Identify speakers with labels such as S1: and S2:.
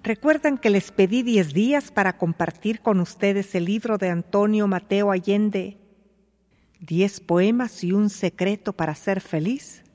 S1: ¿Recuerdan que les pedí 10 días para compartir con ustedes el libro de Antonio Mateo Allende, 10 poemas y un secreto para ser feliz?